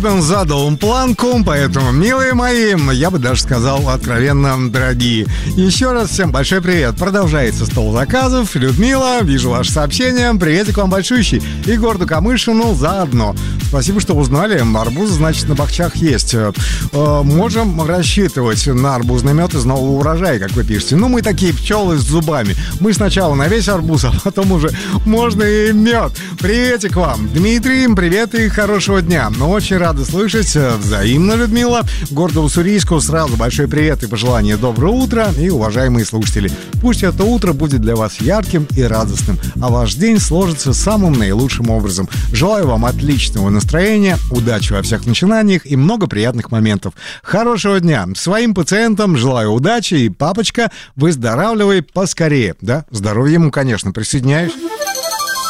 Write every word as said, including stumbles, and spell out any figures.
Он задал планку, поэтому, милые мои, я бы даже сказал, откровенно дорогие. Еще раз всем большой привет. Продолжается стол заказов. Людмила, вижу ваше сообщение. Приветик вам большущий. И городу Камышину заодно. Спасибо, что узнали. Арбузы, значит, на бахчах есть. Можем рассчитывать на арбузный мед из нового урожая, как вы пишете. Ну, мы такие пчелы с зубами. Мы сначала на весь арбуз, а потом уже можно и мед. Приветик вам. Дмитрий, привет и хорошего дня. Ну, очень рад Рада слышать. Взаимно, Людмила. Городу Уссурийску сразу большой привет и пожелание доброго утра. И, уважаемые слушатели, пусть это утро будет для вас ярким и радостным, а ваш день сложится самым наилучшим образом. Желаю вам отличного настроения, удачи во всех начинаниях и много приятных моментов. Хорошего дня. Своим пациентам желаю удачи и, папочка, выздоравливай поскорее. Да, здоровья ему, конечно, присоединяюсь.